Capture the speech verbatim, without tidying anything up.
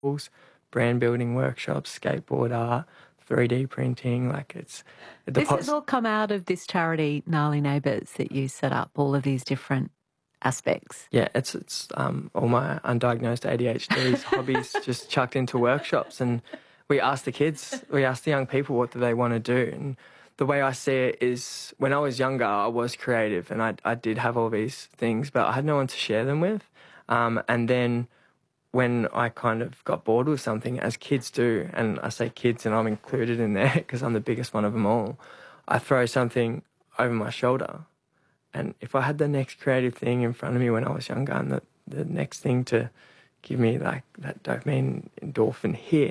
brand building workshops, skateboard art, three D printing. Like it's the This pos- has all come out of this charity, Gnarly Neighbours, that you set up, all of these different aspects. Yeah, it's it's um, all my undiagnosed A D H D's hobbies just chucked into workshops, and we ask the kids, we ask the young people, what do they want to do? And the way I see it is, when I was younger, I was creative, and I I did have all these things, but I had no one to share them with. Um, and then when I kind of got bored with something, as kids do, and I say kids, and I'm included in there because I'm the biggest one of them all, I throw something over my shoulder. And if I had the next creative thing in front of me when I was younger, and the, the next thing to give me like that dopamine endorphin hit,